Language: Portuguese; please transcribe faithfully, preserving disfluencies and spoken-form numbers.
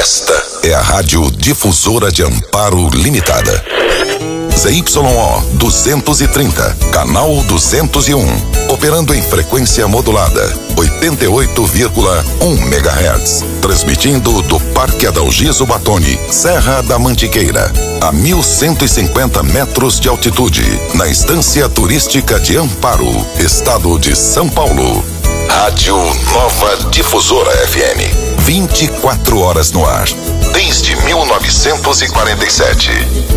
Esta é a Rádio Difusora de Amparo Limitada. Z Y O duzentos e trinta, canal duzentos e um, operando em frequência modulada, oitenta e oito vírgula um megahertz, transmitindo do Parque Adalgiso Batoni, Serra da Mantiqueira, a mil cento e cinquenta metros de altitude, na Estância Turística de Amparo, estado de São Paulo. Rádio Nova Difusora F M, vinte e quatro horas no ar, desde mil novecentos e quarenta e sete.